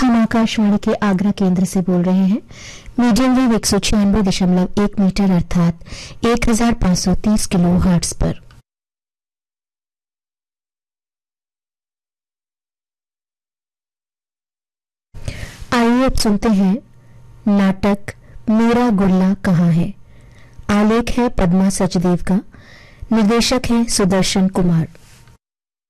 हम आकाशवाणी के आगरा केंद्र से बोल रहे हैं। मीडियम वेव 196.1 मीटर अर्थात 1530 किलो हर्ट्ज पर। आइए अब सुनते हैं नाटक मेरा गुल्ला कहाँ है। आलेख है पद्मा सचदेव का, निर्देशक है सुदर्शन कुमार।